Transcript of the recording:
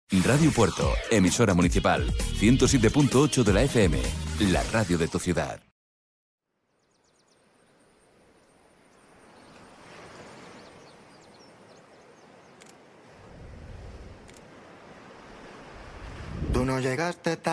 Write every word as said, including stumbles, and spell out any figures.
Radio Puerto, emisora municipal, ciento siete punto ocho de la F M, la radio de tu ciudad. Tú no llegaste